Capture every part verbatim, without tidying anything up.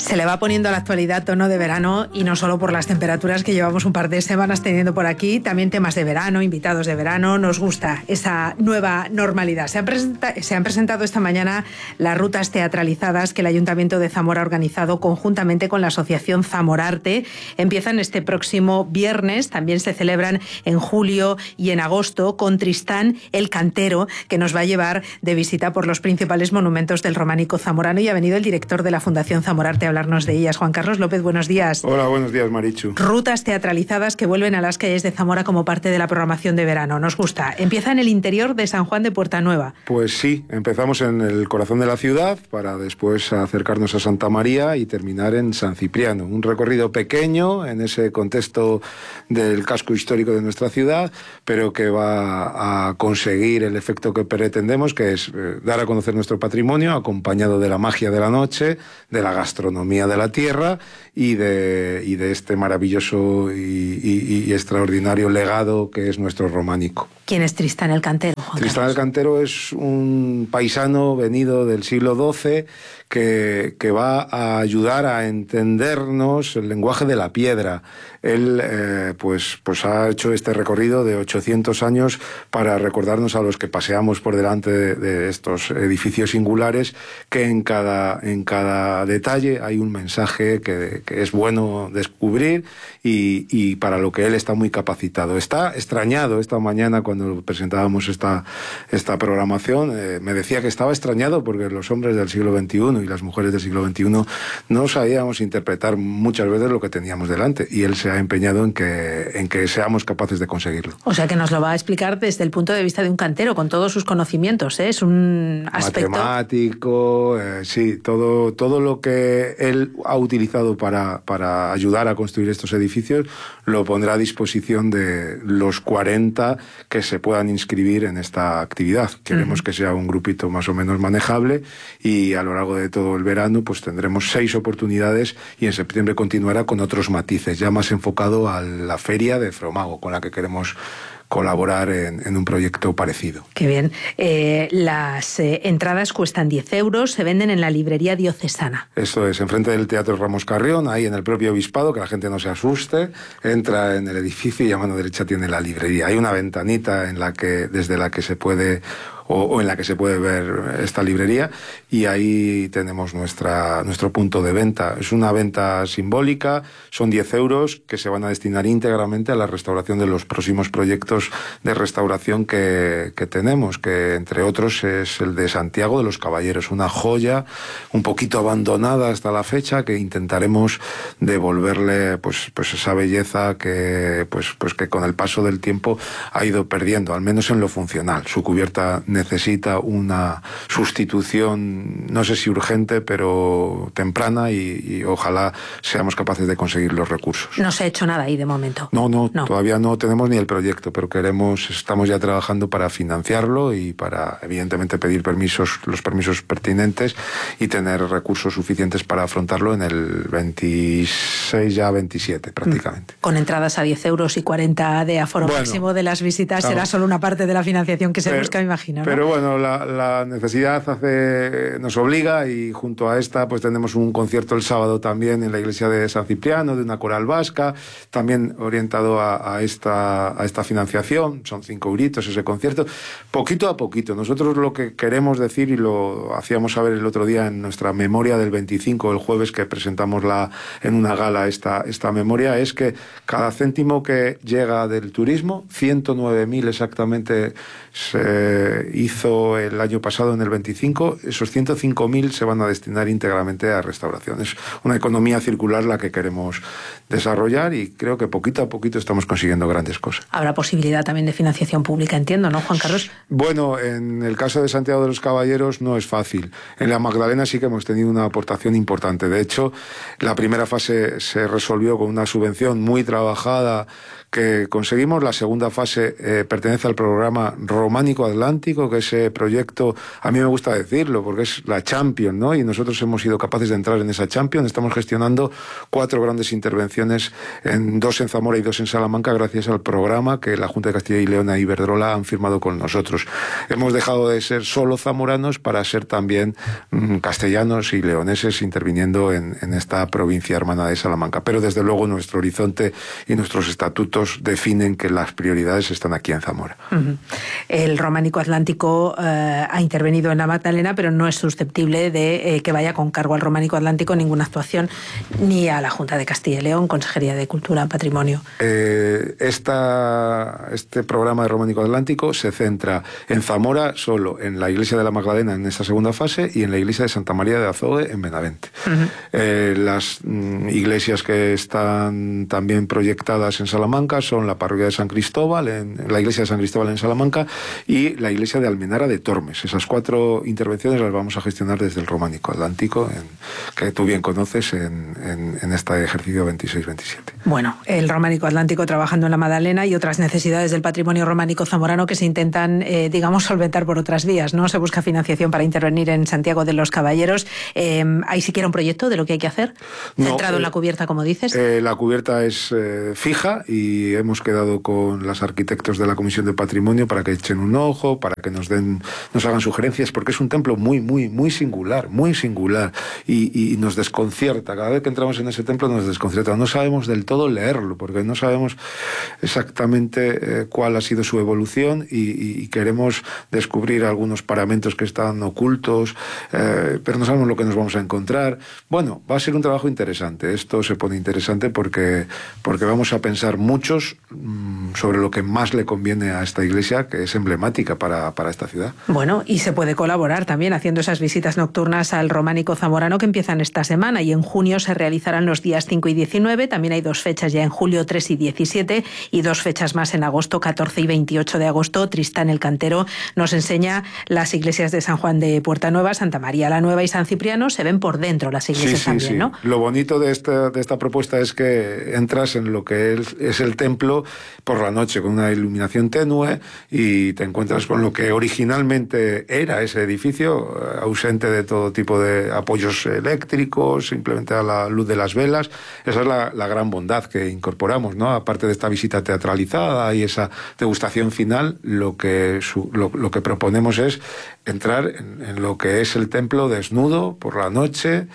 Se le va poniendo a la actualidad tono de verano y no solo por las temperaturas que llevamos un par de semanas teniendo por aquí, también temas de verano, invitados de verano. Nos gusta esa nueva normalidad. Se han, presenta- se han presentado esta mañana las rutas teatralizadas que el Ayuntamiento de Zamora ha organizado conjuntamente con la Asociación Zamorarte. Empiezan este próximo viernes, también se celebran en julio y en agosto con Tristán el Cantero, que nos va a llevar de visita por los principales monumentos del románico zamorano, y ha venido el director de la Fundación Zamorarte a hablarnos de ellas. Juan Carlos López, buenos días. Hola, buenos días, Marichu. Rutas teatralizadas que vuelven a las calles de Zamora como parte de la programación de verano. Nos gusta. Empieza en el interior de San Juan de Puerta Nueva. Pues sí, empezamos en el corazón de la ciudad para después acercarnos a Santa María y terminar en San Cipriano. Un recorrido pequeño en ese contexto del casco histórico de nuestra ciudad, pero que va a conseguir el efecto que pretendemos, que es eh, dar a conocer nuestro patrimonio, acompañado de la magia de la noche, de la gastronomía de la tierra y de, y de este maravilloso y, y, y extraordinario legado que es nuestro románico. ¿Quién es Tristán el Cantero, Juan Tristán el Cantero es un paisano venido del siglo doce que, que va a ayudar a entendernos el lenguaje de la piedra. Él eh, pues, pues ha hecho este recorrido de ochocientos años para recordarnos a los que paseamos por delante de, de estos edificios singulares que en cada, en cada detalle hay un mensaje que, que es bueno descubrir y, y para lo que él está muy capacitado. Está extrañado esta mañana cuando Cuando presentábamos esta, esta programación, eh, me decía que estaba extrañado porque los hombres del siglo veintiuno y las mujeres del siglo veintiuno no sabíamos interpretar muchas veces lo que teníamos delante, y él se ha empeñado en que, en que seamos capaces de conseguirlo. O sea que nos lo va a explicar desde el punto de vista de un cantero, con todos sus conocimientos, ¿eh? Es un aspecto... Matemático, eh, sí, todo, todo lo que él ha utilizado para, para ayudar a construir estos edificios lo pondrá a disposición de los cuarenta que se puedan inscribir en esta actividad. Queremos uh-huh. que sea un grupito más o menos manejable, y a lo largo de todo el verano pues tendremos seis oportunidades, y en septiembre continuará con otros matices, ya más enfocado a la feria de Fromago, con la que queremos colaborar en, en un proyecto parecido. Qué bien. Eh, las eh, entradas cuestan diez euros, se venden en la librería diocesana. Esto es, enfrente del Teatro Ramos Carrión, ahí en el propio obispado, que la gente no se asuste, entra en el edificio y a mano derecha tiene la librería. Hay una ventanita en la que, desde la que se puede... O, o en la que se puede ver esta librería, y ahí tenemos nuestra, nuestro punto de venta. Es una venta simbólica, son diez euros que se van a destinar íntegramente a la restauración de los próximos proyectos de restauración que, que tenemos, que entre otros es el de Santiago de los Caballeros, una joya un poquito abandonada hasta la fecha, que intentaremos devolverle pues, pues esa belleza que, pues, pues que con el paso del tiempo ha ido perdiendo, al menos en lo funcional. Su cubierta necesita una sustitución, no sé si urgente, pero temprana, y, y ojalá seamos capaces de conseguir los recursos. No se ha hecho nada ahí de momento. No, no, no, todavía no tenemos ni el proyecto, pero queremos, estamos ya trabajando para financiarlo y para, evidentemente, pedir permisos, los permisos pertinentes, y tener recursos suficientes para afrontarlo en el veintiséis, ya veintisiete prácticamente. Con entradas a diez euros y cuarenta de aforo bueno, máximo de las visitas, claro, será solo una parte de la financiación que se pero, busca, me imagino, ¿no? Pero bueno, la, la necesidad hace, nos obliga, y junto a esta pues tenemos un concierto el sábado también en la iglesia de San Cipriano, de una coral vasca, también orientado a, a, esta, a esta financiación. Son cinco euritos ese concierto, poquito a poquito. Nosotros lo que queremos decir, y lo hacíamos saber el otro día en nuestra memoria del veinticinco, el jueves que presentamos la, en una gala esta, esta memoria, es que cada céntimo que llega del turismo, ciento nueve mil exactamente, se hizo el año pasado en el veinticinco, esos ciento cinco mil se van a destinar íntegramente a restauración. Es una economía circular la que queremos desarrollar, y creo que poquito a poquito estamos consiguiendo grandes cosas. Habrá posibilidad también de financiación pública, entiendo, ¿no, Juan Carlos? Bueno, en el caso de Santiago de los Caballeros no es fácil. En la Magdalena sí que hemos tenido una aportación importante. De hecho, la primera fase se resolvió con una subvención muy trabajada que conseguimos. La segunda fase eh, pertenece al programa Románico Atlántico, Atlántico, que ese proyecto, a mí me gusta decirlo, porque es la Champions, ¿no? Y nosotros hemos sido capaces de entrar en esa Champions. Estamos gestionando cuatro grandes intervenciones, en dos en Zamora y dos en Salamanca, gracias al programa que la Junta de Castilla y León e Iberdrola han firmado con nosotros. Hemos dejado de ser solo zamoranos para ser también mmm, castellanos y leoneses interviniendo en, en esta provincia hermana de Salamanca. Pero desde luego nuestro horizonte y nuestros estatutos definen que las prioridades están aquí en Zamora. Uh-huh. El Románico Atlántico eh, ha intervenido en la Magdalena, pero no es susceptible de eh, que vaya con cargo al Románico Atlántico ninguna actuación, ni a la Junta de Castilla y León, Consejería de Cultura, Patrimonio. Eh, esta, este programa de Románico Atlántico se centra en Zamora solo, en la iglesia de la Magdalena en esta segunda fase y en la iglesia de Santa María de Azogue en Benavente. Uh-huh. eh, las mm, iglesias que están también proyectadas en Salamanca son la parroquia de San Cristóbal, en, en la iglesia de San Cristóbal en Salamanca y la iglesia de Almenara de Tormes. Esas cuatro intervenciones las vamos a gestionar desde el Románico Atlántico, en, que tú bien conoces en, en, en este ejercicio veintiséis veintisiete. Bueno, el Románico Atlántico trabajando en la Magdalena y otras necesidades del patrimonio románico zamorano que se intentan, eh, digamos, solventar por otras vías, ¿no? Se busca financiación para intervenir en Santiago de los Caballeros. Eh, ¿Hay siquiera un proyecto de lo que hay que hacer? ¿Centrado no, eh, en la cubierta, como dices? Eh, la cubierta es eh, fija y hemos quedado con las arquitectos de la Comisión de Patrimonio para que echen un ojo, para que nos den, nos hagan sugerencias, porque es un templo muy, muy, muy singular, muy singular y, y nos desconcierta. Cada vez que entramos en ese templo nos desconcierta. No sabemos del todo leerlo, porque no sabemos exactamente eh, cuál ha sido su evolución y, y, y queremos descubrir algunos paramentos que están ocultos, eh, pero no sabemos lo que nos vamos a encontrar. Bueno, va a ser un trabajo interesante. Esto se pone interesante porque, porque vamos a pensar muchos mmm, sobre lo que más le conviene a esta iglesia, que es emblemática para, para esta ciudad. Bueno, y se puede colaborar también haciendo esas visitas nocturnas al Románico Zamorano que empiezan esta semana y en junio se realizarán los días cinco y diecinueve. También hay dos fechas ya en julio, tres y diecisiete, y dos fechas más en agosto, catorce y veintiocho de agosto. Tristán el Cantero nos enseña las iglesias de San Juan de Puerta Nueva, Santa María la Nueva y San Cipriano. Se ven por dentro las iglesias sí, sí, también, sí. ¿no? Lo bonito de esta, de esta propuesta es que entras en lo que es, es el templo por la noche con una iluminación tenue y te encuentras con lo que originalmente era ese edificio, ausente de todo tipo de apoyos eléctricos, simplemente a la luz de las velas. Esa es la, la gran bondad que incorporamos, ¿no? Aparte de esta visita teatralizada y esa degustación final, lo que, su, lo, lo que proponemos es entrar en, en lo que es el templo desnudo por la noche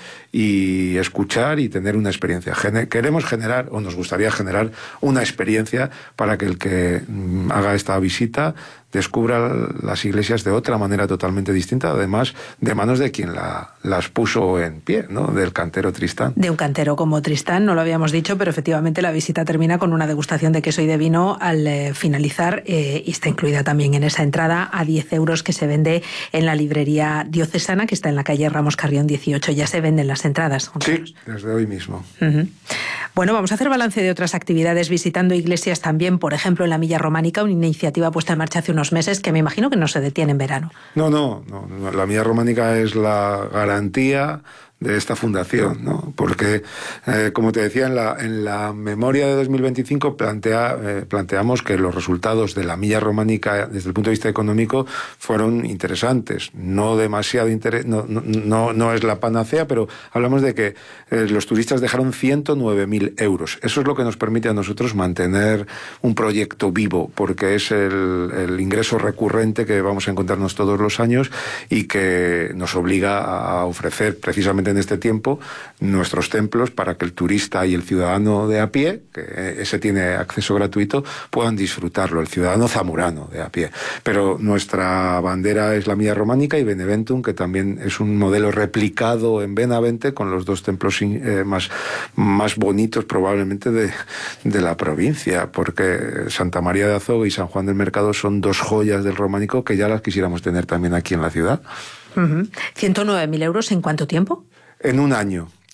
y escuchar y tener una experiencia. Gene- queremos generar, o nos gustaría generar, una experiencia para que el que mm, haga esta visita descubra las iglesias de otra manera totalmente distinta, además de manos de quien la, las puso en pie, ¿no? Del cantero Tristán. De un cantero como Tristán, no lo habíamos dicho, pero efectivamente la visita termina con una degustación de queso y de vino al eh, finalizar, eh, y está incluida también en esa entrada a diez euros que se vende en la librería diocesana, que está en la calle Ramos Carrión dieciocho. Ya se venden las entradas. Sí, desde hoy mismo. Uh-huh. Bueno, vamos a hacer balance de otras actividades visitando iglesias también, por ejemplo, en la Milla Románica, una iniciativa puesta en marcha hace unos meses que me imagino que no se detiene en verano. No, no, no, no. La Milla Románica es la garantía de esta fundación, ¿no? Porque, eh, como te decía, en la, en la memoria de dos mil veinticinco plantea, eh, planteamos que los resultados de la Milla Románica desde el punto de vista económico fueron interesantes. No demasiado interés, no, no, no, no es la panacea, pero hablamos de que eh, los turistas dejaron ciento nueve mil euros. Eso es lo que nos permite a nosotros mantener un proyecto vivo, porque es el, el ingreso recurrente que vamos a encontrarnos todos los años y que nos obliga a ofrecer precisamente en este tiempo nuestros templos para que el turista y el ciudadano de a pie, que ese tiene acceso gratuito, puedan disfrutarlo, el ciudadano zamorano de a pie. Pero nuestra bandera es la Milla Románica y Beneventum, que también es un modelo replicado en Benavente con los dos templos eh, más, más bonitos probablemente de, de la provincia, porque Santa María de Azogue y San Juan del Mercado son dos joyas del románico que ya las quisiéramos tener también aquí en la ciudad. Uh-huh. ¿ciento nueve mil euros en cuánto tiempo? En un año.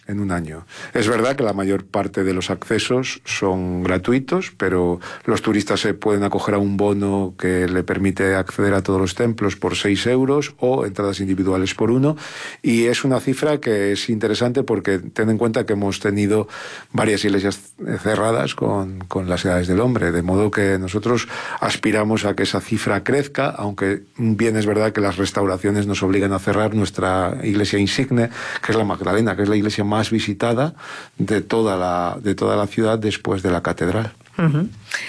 en un año. Es verdad que la mayor parte de los accesos son gratuitos, pero los turistas se pueden acoger a un bono que le permite acceder a todos los templos por seis euros o entradas individuales por uno, y es una cifra que es interesante porque ten en cuenta que hemos tenido varias iglesias cerradas con, con las edades del hombre, de modo que nosotros aspiramos a que esa cifra crezca, aunque bien es verdad que las restauraciones nos obligan a cerrar nuestra iglesia insigne, que es la Magdalena, que es la iglesia más más visitada de toda la, de toda la ciudad después de la catedral. Uh-huh.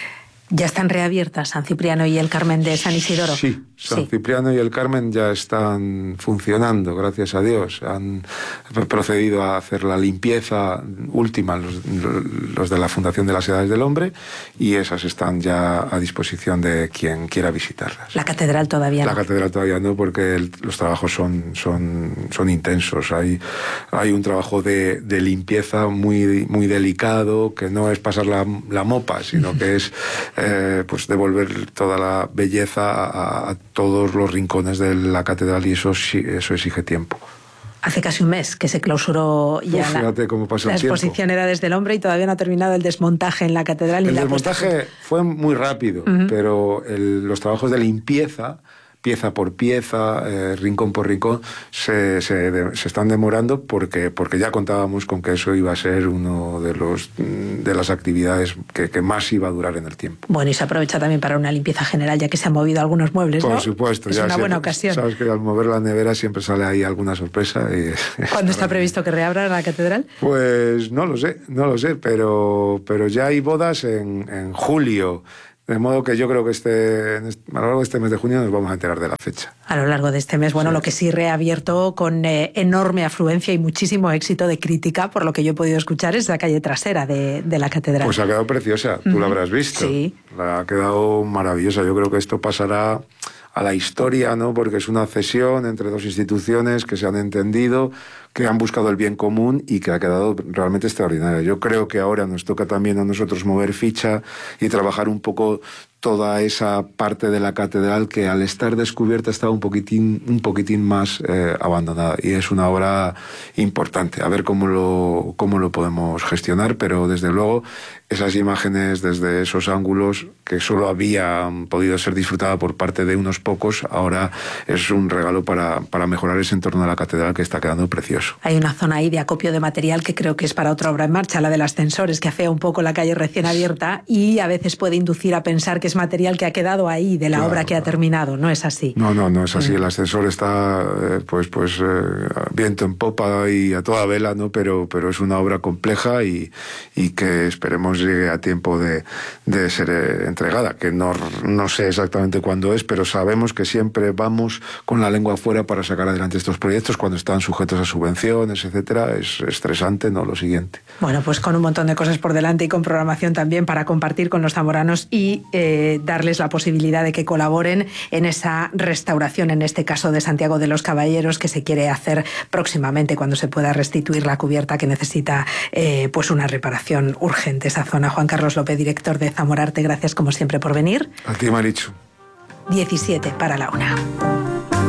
¿Ya están reabiertas San Cipriano y el Carmen de San Isidoro? Sí, San sí. Cipriano y el Carmen ya están funcionando, gracias a Dios. Han procedido a hacer la limpieza última, los, los de la Fundación de las Edades del Hombre, y esas están ya a disposición de quien quiera visitarlas. ¿La catedral todavía no? La catedral todavía no, porque el, los trabajos son, son, son intensos. Hay, hay un trabajo de, de limpieza muy, muy delicado, que no es pasar la, la mopa, sino que es Eh, pues devolver toda la belleza a, a todos los rincones de la catedral, y eso, eso exige tiempo. Hace casi un mes que se clausuró ya Uf, fíjate la, cómo pasa la el tiempo. exposición Edades del Hombre, y todavía no ha terminado el desmontaje en la catedral. El y la desmontaje puesta... fue muy rápido, uh-huh. pero el, los trabajos de limpieza, pieza por pieza, eh, rincón por rincón, se, se, de, se están demorando porque, porque ya contábamos con que eso iba a ser uno de los de las actividades que, que más iba a durar en el tiempo. Bueno, y se aprovecha también para una limpieza general, ya que se han movido algunos muebles, por ¿no? Por supuesto. Es ya una siempre, buena ocasión. Sabes que al mover la nevera siempre sale ahí alguna sorpresa. Y ¿Cuándo está previsto que reabra la catedral? Pues no lo sé, no lo sé, pero, pero ya hay bodas en, en julio. De modo que yo creo que este, a lo largo de este mes de junio nos vamos a enterar de la fecha. A lo largo de este mes, bueno, sí. Lo que sí reabierto con eh, enorme afluencia y muchísimo éxito de crítica, por lo que yo he podido escuchar, es la calle trasera de, de la catedral. Pues ha quedado preciosa, tú uh-huh. la habrás visto. Sí. La ha quedado maravillosa. Yo creo que esto pasará a la historia, ¿no? Porque es una cesión entre dos instituciones que se han entendido, que han buscado el bien común y que ha quedado realmente extraordinaria. Yo creo que ahora nos toca también a nosotros mover ficha y trabajar un poco toda esa parte de la catedral que al estar descubierta estaba un poquitín, un poquitín más eh, abandonada, y es una obra importante. A ver cómo lo, cómo lo podemos gestionar, pero desde luego esas imágenes desde esos ángulos que solo habían podido ser disfrutadas por parte de unos pocos, ahora es un regalo para, para mejorar ese entorno de la catedral que está quedando precioso. Hay una zona ahí de acopio de material que creo que es para otra obra en marcha, la del ascensores, que afea un poco la calle recién abierta y a veces puede inducir a pensar que es material que ha quedado ahí de la claro, obra que claro. ha terminado. No es así. No, no, no es así. El ascensor está eh, pues, pues eh, viento en popa y a toda vela, ¿no? Pero, pero es una obra compleja y, y que esperemos llegue a tiempo de, de ser eh, entregada, que no, no sé exactamente cuándo es, pero sabemos que siempre vamos con la lengua afuera para sacar adelante estos proyectos cuando están sujetos a subvenciones, etcétera. Es estresante, ¿no? Lo siguiente. Bueno, pues con un montón de cosas por delante y con programación también para compartir con los zamoranos y eh, darles la posibilidad de que colaboren en esa restauración, en este caso de Santiago de los Caballeros, que se quiere hacer próximamente cuando se pueda restituir la cubierta, que necesita eh, pues una reparación urgente esa zona. Juan Carlos López, director de Zamorarte, gracias como siempre por venir. A ti, Marichu. diecisiete para la una.